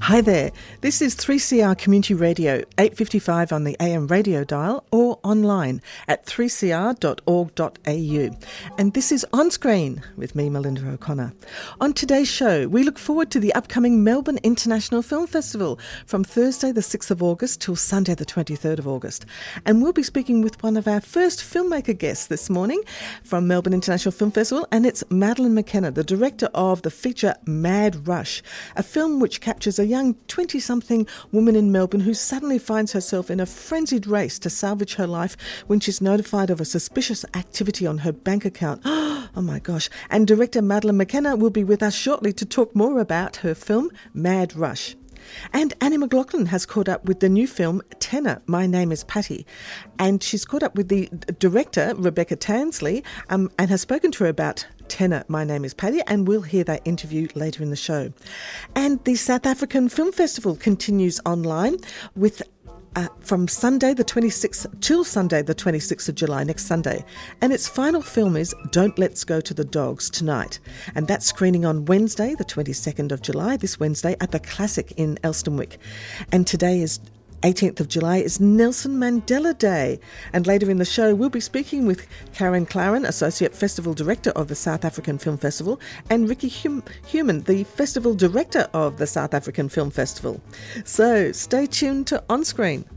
Hi there, this is 3CR Community Radio, 855 on the AM radio dial or online at 3cr.org.au. And this is On Screen with me, Melinda O'Connor. On today's show, we look forward to the upcoming Melbourne International Film Festival from Thursday the 6th of August till Sunday the 23rd of August. And we'll be speaking with one of our first filmmaker guests this morning from Melbourne International Film Festival, and it's Madeleine McKenna, the director of the feature Mad Rush, a film which captures a young 20-something woman in Melbourne who suddenly finds herself in a frenzied race to salvage her life when she's notified of a suspicious activity on her bank account. Oh my gosh. And director Madeleine McKenna will be with us shortly to talk more about her film Mad Rush. And Annie McLaughlin has caught up with the new film Tenor, My Name is Patty. And she's caught up with the director, Rebecca Tansley, and has spoken to her about Tenor, My Name is Patty, and we'll hear that interview later in the show. And the South African Film Festival continues online with from Sunday the 26th till Sunday the 26th of July, next Sunday. And its final film is Don't Let's Go to the Dogs tonight. And that's screening on Wednesday the 22nd of July, this Wednesday, at the Classic in Elsternwick. And today is 18th of July is Nelson Mandela Day. And later in the show, we'll be speaking with Karen Claren, Associate Festival Director of the South African Film Festival, and Ricky Human, the Festival Director of the South African Film Festival. So stay tuned to On Screen.